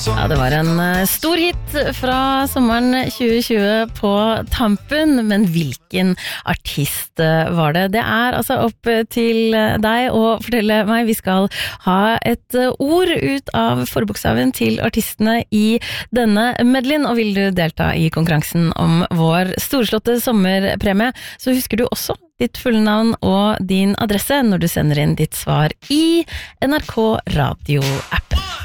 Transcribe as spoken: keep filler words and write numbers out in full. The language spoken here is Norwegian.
Ja, det var en stor hit fra sommeren tjue tjue på tampen, men hvilken artist var det? Det er altså opp til deg å fortelle meg. Vi skal ha et ord ut av forbokstaven til artistene i denne medleyen, og vil du delta i konkurransen om vår storslåtte sommerpremie, så husker du også ditt fulle navn og din adresse når du sender inn ditt svar i N R K Radio-app.